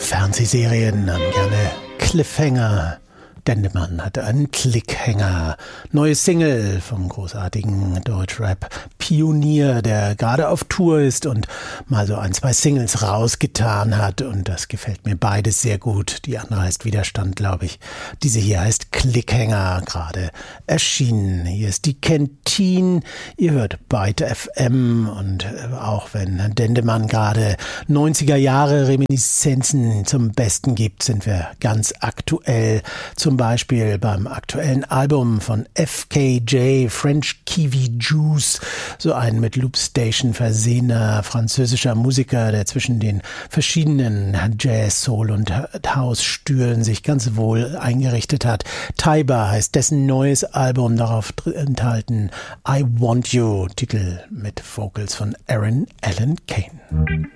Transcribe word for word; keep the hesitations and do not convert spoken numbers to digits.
Fernsehserien haben gerne Cliffhanger. Dendemann hatte einen Cliffhanger. Neue Single vom großartigen Deutschrap-Pionier, der gerade auf Tour ist und mal so ein, zwei Singles rausgetan hat. Und das gefällt mir beides sehr gut. Die andere heißt Widerstand, glaube ich. Diese hier heißt Cliffhanger, gerade erschienen. Hier ist die Kentine. Ihr hört Byte F M. Und auch wenn Dendemann gerade neunziger Jahre Reminiszenzen zum Besten gibt, sind wir ganz aktuell. Zum Beispiel beim aktuellen Album von F K J, French Kiwi Juice, so ein mit Loopstation versehener französischer Musiker, der zwischen den verschiedenen Jazz, Soul und House-Stühlen sich ganz wohl eingerichtet hat. Taiba heißt dessen neues Album, darauf enthalten I Want You, Titel mit Vocals von Aaron Allen Kane.